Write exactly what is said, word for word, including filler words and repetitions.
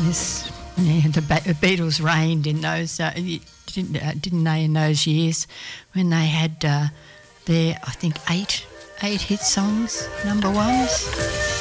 Yes, yeah, the, Be- the Beatles reigned in those, uh, didn't, uh, didn't they, in those years when they had uh, their, I think, eight, eight hit songs, number ones.